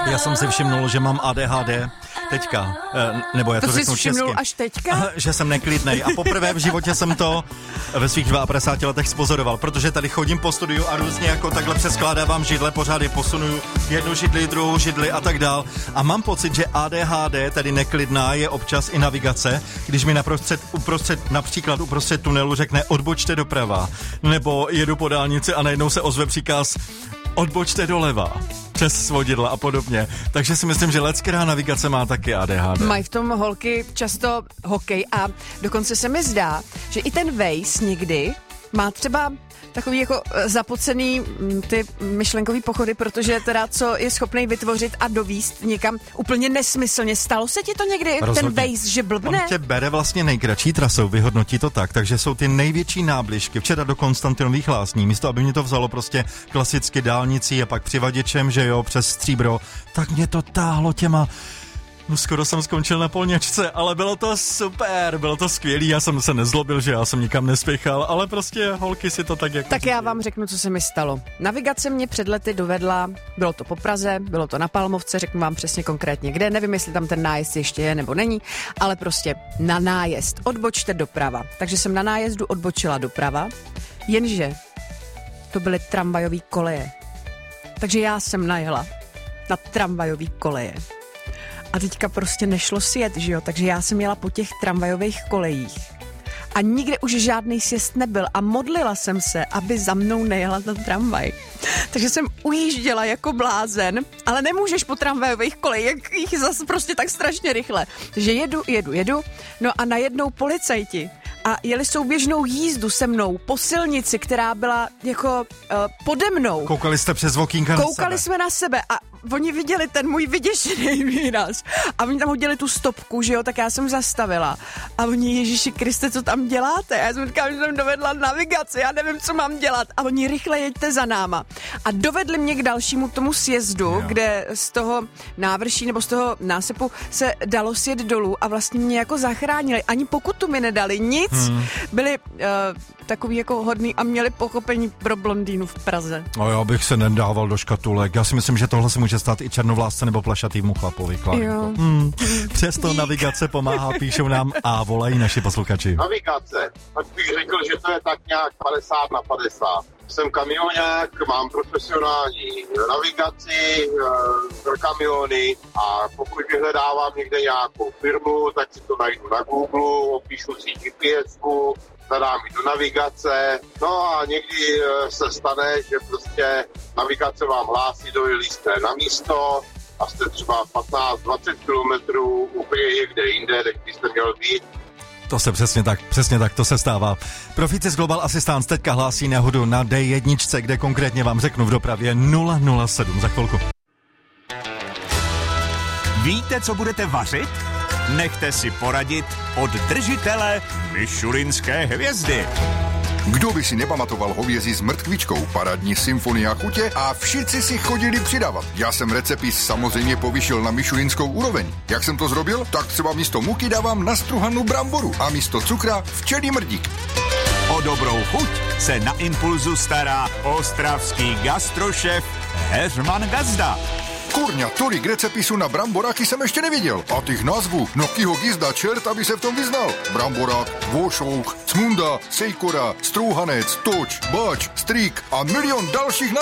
Já jsem si všimnul, že mám ADHD teďka, nebo já to řeknu česky. To jsi všimnul až teďka? Že jsem neklidnej a poprvé v životě jsem to ve svých 52 letech spozoroval, protože tady chodím po studiu a různě jako takhle přeskládávám židle, pořád je posunuju jednu židli, druhou židli a tak dál. A mám pocit, že ADHD, tedy neklidná, je občas i navigace, když mi například uprostřed tunelu řekne odbočte doprava, nebo jedu po dálnici a najednou se ozve příkaz odbočte doleva přes svodidla a podobně. Takže si myslím, že leckerá navigace má taky ADHD. Mají v tom holky často hokej a dokonce se mi zdá, že i ten Waze někdy má třeba takový jako zapocený ty myšlenkový pochody, protože teda co je schopný vytvořit a dovíst někam úplně nesmyslně. Stalo se ti to někdy, rozhodně. Ten Waze, že blbne? On tě bere vlastně nejkratší trasou, vyhodnotí to tak, takže jsou ty největší nábližky. Včera do Konstantinových Lázní, místo aby mě to vzalo prostě klasicky dálnicí a pak přivaděčem, že jo, přes Stříbro, tak mě to táhlo těma. No skoro jsem skončil na polňačce, ale bylo to super, bylo to skvělý, já jsem se nezlobil, že já jsem nikam nespěchal, ale prostě holky si to tak jako... Tak já vám řeknu, co se mi stalo. Navigace mě před lety dovedla, bylo to po Praze, bylo to na Palmovce, řeknu vám přesně konkrétně kde, nevím, jestli tam ten nájezd ještě je nebo není, ale prostě na nájezd, odbočte doprava. Takže jsem na nájezdu odbočila doprava, jenže to byly tramvajové koleje. Takže já jsem najela na tramvajové koleje. A teďka prostě nešlo sjet, že jo? Takže já jsem jela po těch tramvajových kolejích. A nikde už žádný sjezd nebyl. A modlila jsem se, aby za mnou nejela ta tramvaj. Takže jsem ujížděla jako blázen, ale nemůžeš po tramvajových kolejích zase prostě tak strašně rychle. Takže jedu. No a najednou policajti a jeli souběžnou jízdu se mnou po silnici, která byla jako pode mnou. Koukali jste přes okýnka na sebe. Koukali jsme na sebe a oni viděli ten můj vyděšený výraz. A oni tam hodili tu stopku, že jo, tak já jsem zastavila. A oni, Ježíši Kriste, co tam děláte? Já jsem říkala, že jsem dovedla navigaci, já nevím, co mám dělat. A oni rychle jeďte za náma. A dovedli mě k dalšímu tomu sjezdu, jo. Kde z toho návrší nebo z toho násepu se dalo sjet dolů a vlastně mě jako zachránili. Ani pokutu mi nedali, nic. Byli takový jako hodný a měli pochopení pro blondýnu v Praze. No já bych se nedával do škatulek. Já si myslím, že tohle se může stát i černovlásce nebo plašatýmu chlapovi. Přesto navigace pomáhá, píšou nám a volají naši posluchači. Navigace, tak bych řekl, že to je tak nějak 50/50. Jsem kamionák, mám profesionální navigaci pro kamiony a pokud vyhledávám někde nějakou firmu, tak si to najdu na Google, opíšu si GPSku, zadám ji do navigace, no a někdy se stane, že prostě navigace vám hlásí, dojeli jste na místo a jste třeba 15-20 kilometrů úplně někde jinde, než byste měl být. To se přesně tak, to se stává. Proficis Global Assistance teďka hlásí nehodu na D1, kde konkrétně vám řeknu v dopravě 007 za chvilku. Víte, co budete vařit? Nechte si poradit od držitele mišulinské hvězdy. Kdo by si nepamatoval hovězí s mrtkvičkou, parádní symfonia chutě a všichni si chodili přidávat. Já jsem recepis samozřejmě povyšil na mišulinskou úroveň. Jak jsem to zrobil? Tak třeba místo muky dávám nastruhanou bramboru a místo cukra včelí mrdík. O dobrou chuť se na Impulzu stará ostravský gastrošef Heřman Gazda. Kurňa, tolik recepisů na bramboráky jsem ještě neviděl. A těch názvů, no kiho gizda čert, aby se v tom vyznal. Bramborák, vošouk, cmunda, sejkora, strouhanec, toč, bač, strík a milion dalších